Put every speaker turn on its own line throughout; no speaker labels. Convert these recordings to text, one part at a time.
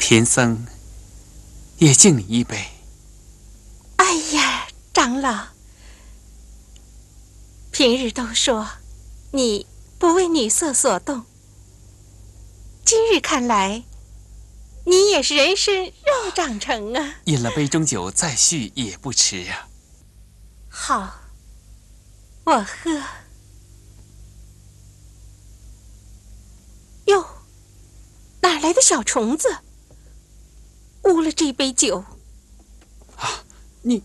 贫僧也敬你一杯。
哎呀，长老，平日都说你不为女色所动，今日看来，你也是人参肉长成啊！
饮了杯中酒，再续也不迟啊。
好，我喝。哟，哪来的小虫子？污了这杯酒。
啊，你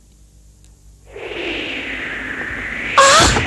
啊！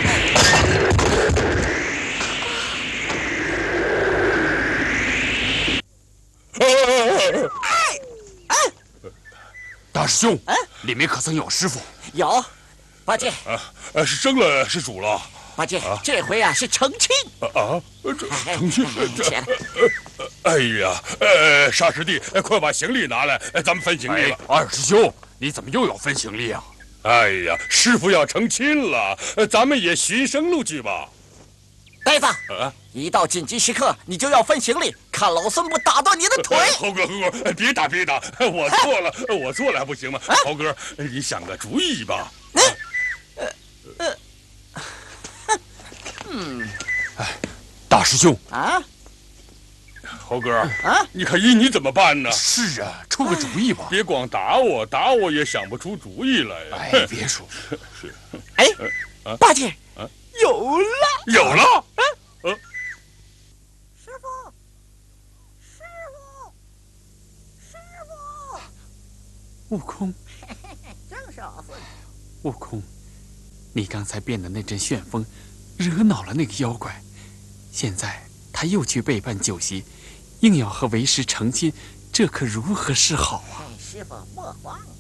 大师兄，里面可曾有师傅？
有，八戒。
是生了，是煮了。
八戒，这回啊是成亲。
成亲？
起来。
哎呀，沙师弟，快把行李拿来，咱们分行李了。
二师兄，你怎么又要分行李啊？
哎呀，师傅要成亲了，咱们也寻生路去吧。
呆子，一到紧急时刻，你就要分行李，看老孙不打断你的腿！
猴哥，别打，我错了，我错了还不行吗？猴哥，你想个主意吧。
大师兄
啊，
猴哥你看依你怎么办呢？
是啊，出个主意吧。
别光打我也想不出主意来呀。
哎，别说。
是。
哎，八戒，有了！师傅！
悟空，
正是老孙。
悟空，你刚才变的那阵旋风，惹恼了那个妖怪，现在他又去背叛酒席，硬要和为师成亲，这可如何是好啊？
师傅莫慌。